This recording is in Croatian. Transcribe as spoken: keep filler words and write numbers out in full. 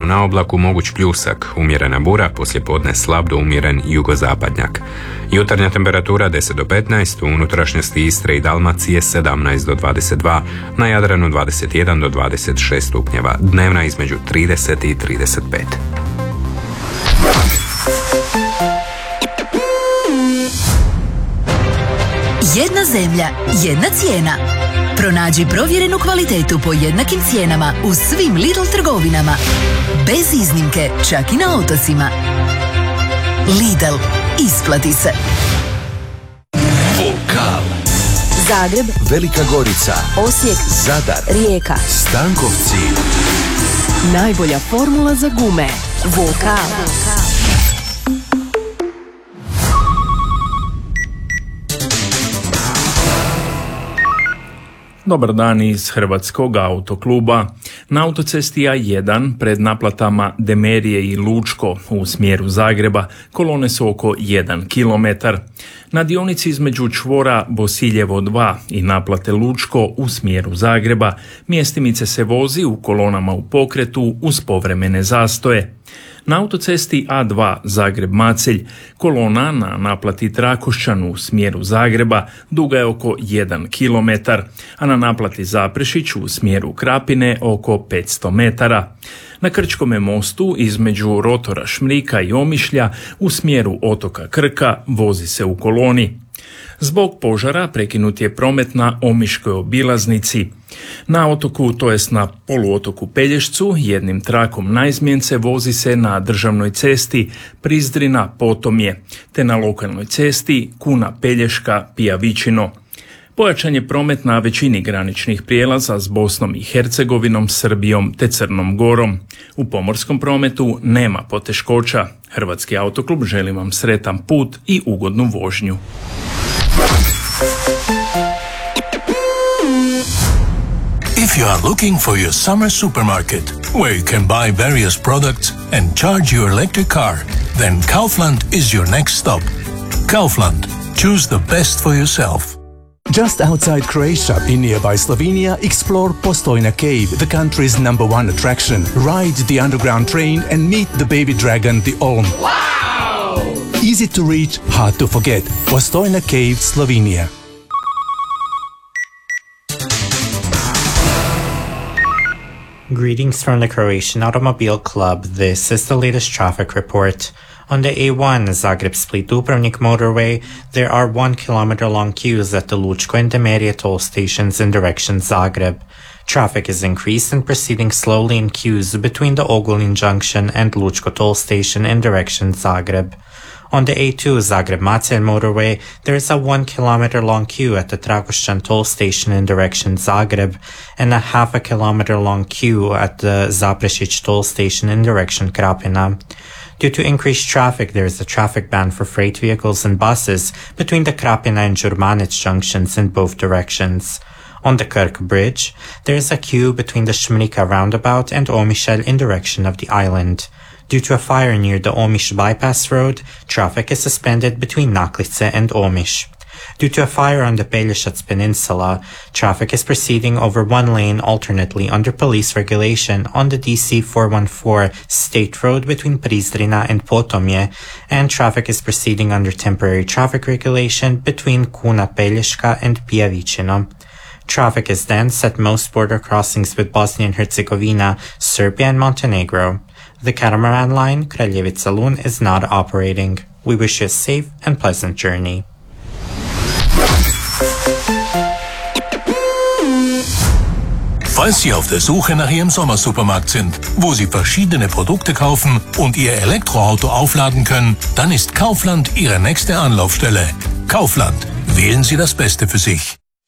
na oblaku moguć pljusak, umjerena bura, poslijepodne slab do umjeren jugozapadnjak. Jutarnja temperatura deset do petnaest, u unutrašnjosti Istre i Dalmacije sedamnaest do dvadeset dva, na Jadranu dvadeset jedan do dvadeset šest stupnjeva, dnevna između trideset i trideset pet. Jedna zemlja, jedna cijena. Pronađi provjerenu kvalitetu po jednakim cijenama u svim Lidl trgovinama. Bez iznimke, čak i na otocima. Lidl, isplati se. Vokal. Zagreb, Velika Gorica, Osijek, Zadar, Rijeka, Stankovci. Najbolja formula za gume. Vokal. Dobar dan iz Hrvatskog autokluba. Na autocesti A jedan pred naplatama Demerije i Lučko u smjeru Zagreba kolone su oko jedan kilometar. Na dionici između čvora Bosiljevo dva i naplate Lučko u smjeru Zagreba mjestimice se vozi u kolonama u pokretu uz povremene zastoje. Na autocesti A dva Zagreb-Macelj kolona na naplati Trakošćan u smjeru Zagreba duga je oko jedan kilometar, a na naplati Zaprešić u smjeru Krapine oko petsto metara. Na Krčkome mostu između rotora Šmrika i Omišlja u smjeru otoka Krka vozi se u koloni. Zbog požara prekinut je promet na Omiškoj obilaznici. Na otoku, to jest na poluotoku Pelješcu, jednim trakom naizmjence vozi se na državnoj cesti Prizdrina Potomje, te na lokalnoj cesti Kuna Pelješka Pijavičino. Pojačan je promet na većini graničnih prijelaza s Bosnom i Hercegovinom, Srbijom te Crnom Gorom. U pomorskom prometu nema poteškoća. Hrvatski autoklub želi vam sretan put i ugodnu vožnju. If you are looking for your summer supermarket, where you can buy various products and charge your electric car, then Kaufland is your next stop. Kaufland. Choose the best for yourself. Just outside Croatia, in nearby Slovenia, explore Postojna Cave, the country's number one attraction. Ride the underground train and meet the baby dragon, the Olm. Wow! Easy to reach, hard to forget. Postojna Cave, Slovenia. Greetings from the Croatian Automobile Club. This is the latest traffic report. On the A one Zagreb-Split-Dubrovnik motorway, there are one kilometer long queues at the Lučko and Demerije toll stations in direction Zagreb. Traffic is increased and proceeding slowly in queues between the Ogulin junction and Lučko toll station in direction Zagreb. On the A two Zagreb-Macelj motorway, there is a one kilometer long queue at the Trakošćan toll station in direction Zagreb and a half a kilometer long queue at the Zaprešić toll station in direction Krapina. Due to increased traffic, there is a traffic ban for freight vehicles and buses between the Krapina and Đurmanec junctions in both directions. On the Krk Bridge, there is a queue between the Šmrika roundabout and Omišalj in direction of the island. Due to a fire near the Omiš bypass road, traffic is suspended between Naklice and Omiš. Due to a fire on the Pelješac Peninsula, traffic is proceeding over one lane alternately under police regulation on the D C four fourteen State Road between Prizdrina and Potomje, and traffic is proceeding under temporary traffic regulation between Kuna Pelješka and Pijavičino. Traffic is dense at most border crossings with Bosnia and Herzegovina, Serbia and Montenegro. The catamaran line Kraljevica-Lun is not operating. We wish you a safe and pleasant journey. Falls Sie auf der Suche nach Ihrem Sommersupermarkt sind, wo Sie verschiedene Produkte kaufen und Ihr Elektroauto aufladen können, dann ist Kaufland Ihre nächste Anlaufstelle. Kaufland. Wählen Sie das Beste für sich.